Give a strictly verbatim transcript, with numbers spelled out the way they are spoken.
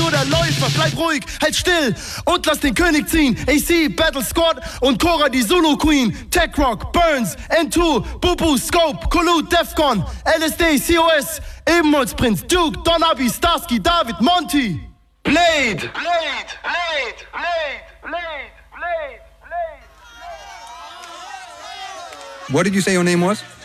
nur der Läufer. Bleib ruhig, halt still und lass den König ziehen. A C, Battle Squad und Cora die Zulu Queen. Tech Rock, Burns, N zwei, Bubu, Scope, Collude, Defcon, L S D, C O S, Ebenholzprinz, Duke, Don Abi, Starsky, David, Monty. Blade! Blade! Blade! Blade! Blade! Blade! What did you say your name was?